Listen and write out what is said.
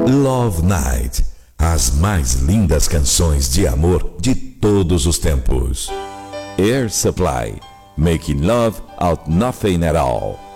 Love Night, as mais lindas canções de amor de todos os tempos. Air Supply, making love out nothing at all.